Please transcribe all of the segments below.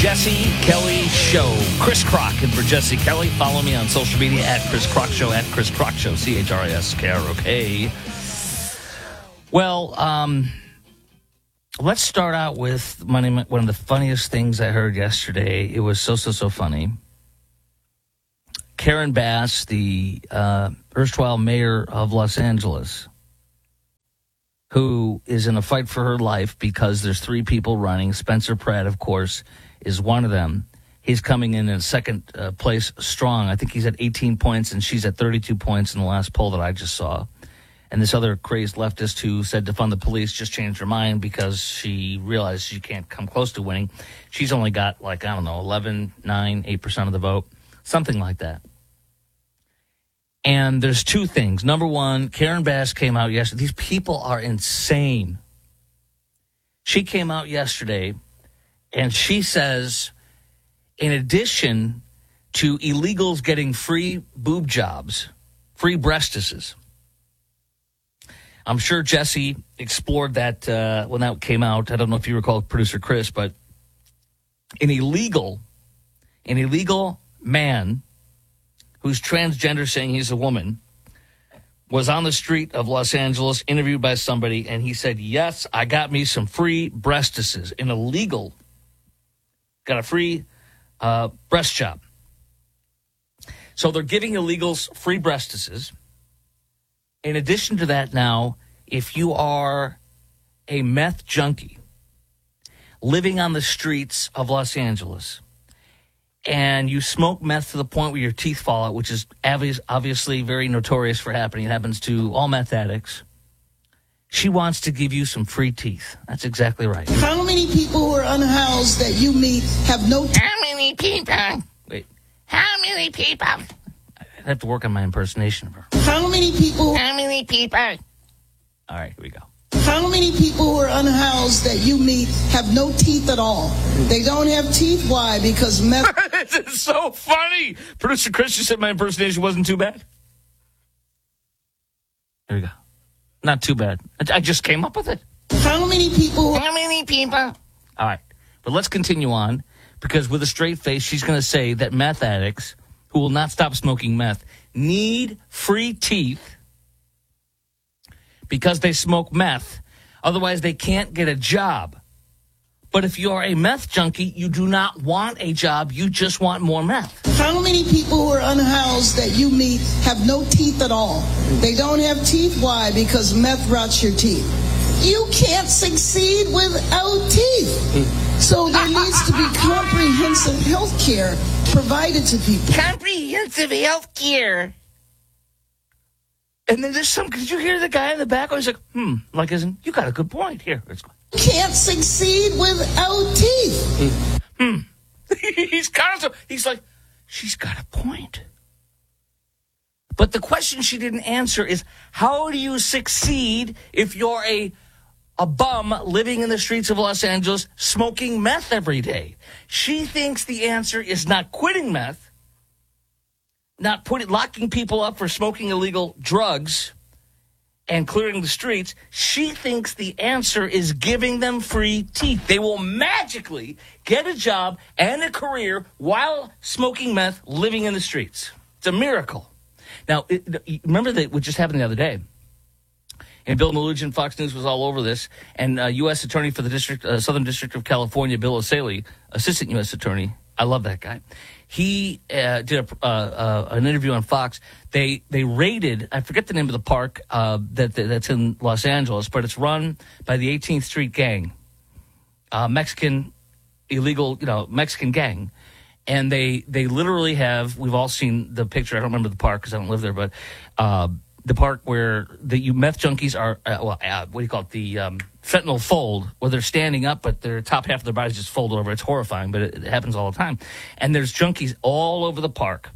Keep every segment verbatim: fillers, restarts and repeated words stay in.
Jesse Kelly Show. Chris Crock and for Jesse Kelly. Follow me on social media at Chris Crock Show, at Chris Crock Show, C H R I S K R O K. Well, um, let's start out with one of the funniest things I heard yesterday. It was so, so, so funny. Karen Bass, the uh, erstwhile mayor of Los Angeles, who is in a fight for her life because there's three people running. Spencer Pratt, of course, is one of them. He's coming in in second uh, place strong. I think he's at eighteen points, and she's at thirty-two points in the last poll that I just saw. And this other crazed leftist who said to fund the police just changed her mind because she realized she can't come close to winning. She's only got, like, I don't know, eleven, nine, eight percent of the vote, something like that. And there's two things. Number one, Karen Bass came out yesterday. These people are insane. She came out yesterday, and she says, in addition to illegals getting free boob jobs, free breastises, I'm sure Jesse explored that uh, when that came out. I don't know if you recall producer Chris, but an illegal, an illegal man who's transgender, saying he's a woman, was on the street of Los Angeles, interviewed by somebody, and he said, yes, I got me some free breastises. An illegal got a free uh, breast job. So they're giving illegals free breastises. In addition to that now, if you are a meth junkie living on the streets of Los Angeles, and you smoke meth to the point where your teeth fall out, which is obvious, obviously very notorious for happening. It happens to all meth addicts. She wants to give you some free teeth. That's exactly right. How many people who are unhoused that you meet have no teeth? How many people? Wait. How many people? I have to work on my impersonation of her. How many people? How many people? All right, here we go. How many people who are unhoused that you meet have no teeth at all? They don't have teeth. Why? Because meth. This is so funny. Producer Chris just said my impersonation wasn't too bad. Here we go. Not too bad. I I just came up with it. How many people? How many people? All right. But let's continue on, because with a straight face, she's going to say that meth addicts who will not stop smoking meth need free teeth because they smoke meth. Otherwise, they can't get a job. But if you're a meth junkie, you do not want a job. You just want more meth. How many people who are unhoused that you meet have no teeth at all? They don't have teeth. Why? Because meth rots your teeth. You can't succeed without teeth. So there needs to be comprehensive health care provided to people. Comprehensive health care. And then there's some, did you hear the guy in the back? He's like, hmm, like, isn't, you got a good point here. Let's go. You can't succeed without teeth. Hmm. he's constant. He's like, she's got a point. But the question she didn't answer is, how do you succeed if you're a a bum living in the streets of Los Angeles smoking meth every day? She thinks the answer is not quitting meth, not putting locking people up for smoking illegal drugs and clearing the streets. She thinks the answer is giving them free teeth. They will magically get a job and a career while smoking meth, living in the streets. It's a miracle. Now, it, remember that what just happened the other day? And Bill Melugin, Fox News was all over this. And uh, U S Attorney for the District, uh, Southern District of California, Bill O'Saley, Assistant U S Attorney, I love that guy. He uh, did a, uh, uh, an interview on Fox. They they raided, I forget the name of the park uh, that that's in Los Angeles, but it's run by the eighteenth Street Gang, uh, Mexican illegal, you know, Mexican gang. And they they literally have, we've all seen the picture. I don't remember the park because I don't live there, but uh, the park where the you meth junkies are, uh, well, uh, what do you call it, the um, fentanyl fold, where they're standing up, but their top half of their bodies just fold over. It's horrifying, but it, it happens all the time. And there's junkies all over the park.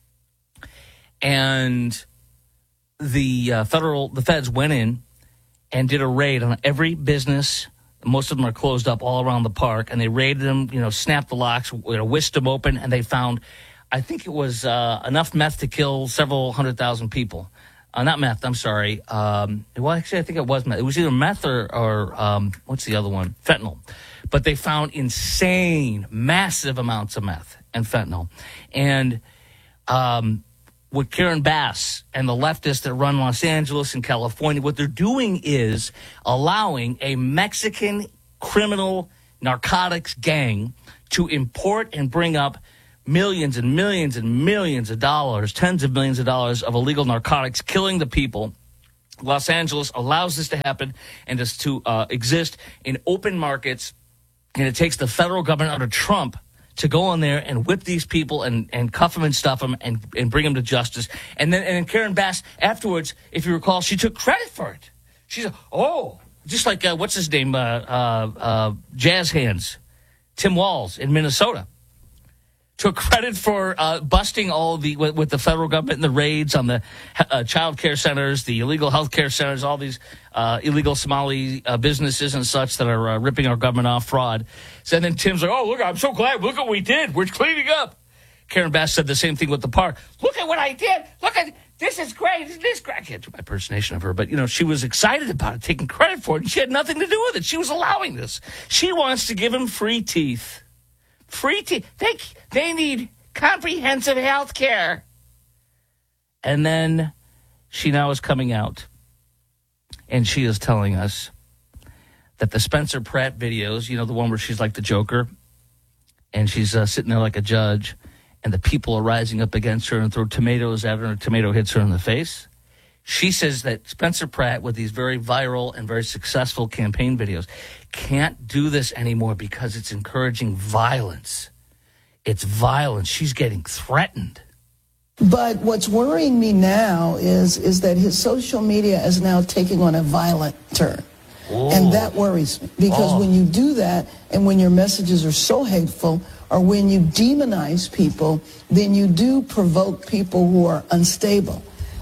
And the uh, federal, the feds went in and did a raid on every business. Most of them are closed up all around the park, and they raided them, you know, snapped the locks, you know, whisked them open, and they found, I think it was uh, enough meth to kill several hundred thousand people. Uh, not meth, I'm sorry. Um, well, actually, I think it was meth. It was either meth or, or um, what's the other one? Fentanyl. but they found insane, massive amounts of meth and fentanyl. And um, what Karen Bass and the leftists that run Los Angeles and California, what they're doing is allowing a Mexican criminal narcotics gang to import and bring up millions and millions and millions of dollars, tens of millions of dollars of illegal narcotics, killing the people. Los Angeles allows this to happen and just to uh, exist in open markets, and it takes the federal government under Trump to go in there and whip these people and, and cuff them and stuff them and, and bring them to justice. And then and then Karen Bass, afterwards, if you recall, she took credit for it. She said, oh, just like, uh, what's his name, uh, uh, uh, Jazz Hands, Tim Walz in Minnesota. Took credit for uh, busting all the with, with the federal government and the raids on the uh, child care centers, the illegal health care centers, all these uh, illegal Somali uh, businesses and such that are uh, ripping our government off, fraud. So then Tim's like, oh, look, I'm so glad. Look what we did. We're cleaning up. Karen Bass said the same thing with the park. Look at what I did. Look at this is great. Isn't this great? I can't do my impersonation of her, but, you know, she was excited about it, taking credit for it, and she had nothing to do with it. She was allowing this. She wants to give him free teeth. Free teeth. They, they need comprehensive health care. And then she now is coming out, and she is telling us that the Spencer Pratt videos, you know, the one where she's like the Joker, and she's uh, sitting there like a judge, and the people are rising up against her and throw tomatoes at her, and a tomato hits her in the face. She says that Spencer Pratt, with these very viral and very successful campaign videos, can't do this anymore because it's encouraging violence. It's violence. She's getting threatened. But what's worrying me now is, is that his social media is now taking on a violent turn. Whoa. And that worries me because Oh. when you do that and when your messages are so hateful or when you demonize people, then you do provoke people who are unstable.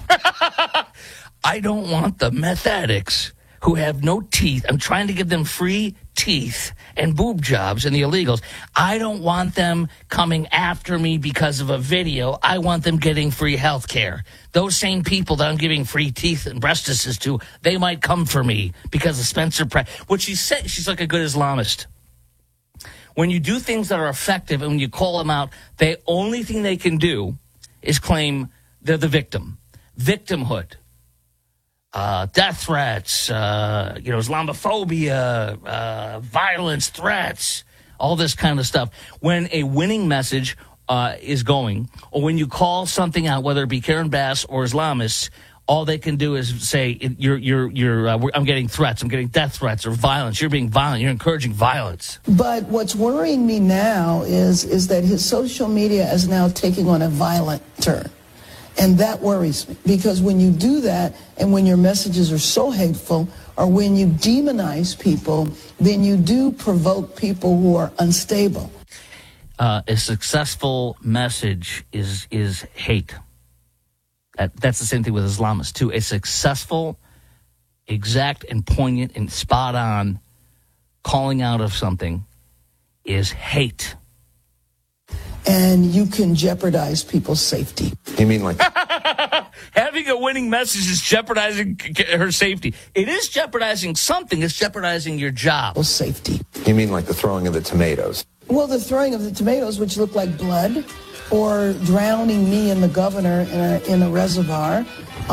I don't want the meth addicts who have no teeth. I'm trying to give them free teeth and boob jobs and the illegals. I don't want them coming after me because of a video. I want them getting free health care. Those same people that I'm giving free teeth and breastises to, they might come for me because of Spencer Pratt. What she said, she's like a good Islamist. When you do things that are effective and when you call them out, the only thing they can do is claim they're the victim. Victimhood. Uh, death threats, uh, you know, Islamophobia, uh, violence, threats, all this kind of stuff. When a winning message uh, is going, or when you call something out, whether it be Karen Bass or Islamists, all they can do is say, "You're, you're, you're. Uh, I'm getting threats. I'm getting death threats or violence. You're being violent. You're encouraging violence." But what's worrying me now is, is that his social media is now taking on a violent turn. And that worries me because when you do that and when your messages are so hateful or when you demonize people, then you do provoke people who are unstable. Uh, a successful message is is hate. That, that's the same thing with Islamists, too. A successful, exact, and poignant and spot on calling out of something is hate. And you can jeopardize people's safety. You mean like... Having a winning message is jeopardizing her safety. It is jeopardizing something. It's jeopardizing your job. Safety. You mean like the throwing of the tomatoes? Well, the throwing of the tomatoes, which look like blood, or drowning me and the governor in a, in a reservoir.